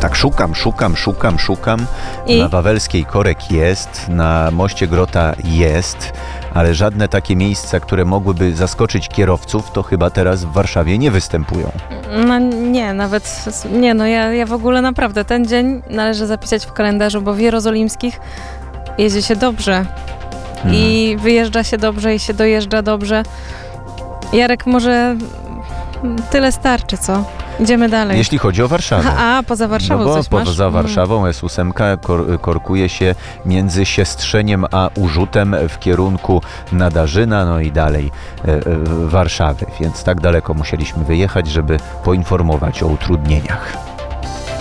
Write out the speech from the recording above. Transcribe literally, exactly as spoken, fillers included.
Tak szukam, szukam, szukam, szukam. I? Na Wawelskiej korek jest, na moście Grota jest, ale żadne takie miejsca, które mogłyby zaskoczyć kierowców, to chyba teraz w Warszawie nie występują. No nie, nawet nie, no ja, ja w ogóle naprawdę ten dzień należy zapisać w kalendarzu, bo w jerozolimskich jedzie się dobrze i wyjeżdża się dobrze i się dojeżdża dobrze. Jarek, może tyle starczy, co? Idziemy dalej. Jeśli chodzi o Warszawę. A, a poza Warszawą No bo coś masz? poza Mm. Warszawą S osiem kor- korkuje się między Siestrzeniem a Urzutem w kierunku Nadarzyna, no i dalej e, e, Warszawy. Więc tak daleko musieliśmy wyjechać, żeby poinformować o utrudnieniach.